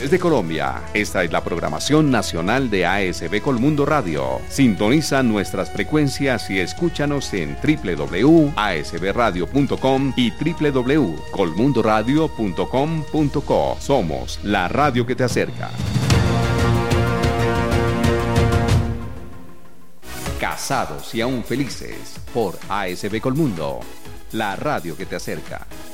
Desde Colombia, esta es la programación nacional de ASB Colmundo Radio. Sintoniza nuestras frecuencias y escúchanos en www.asbradio.com y www.colmundoradio.com.co. Somos la radio que te acerca. Casados y aún felices por ASB Colmundo, la radio que te acerca.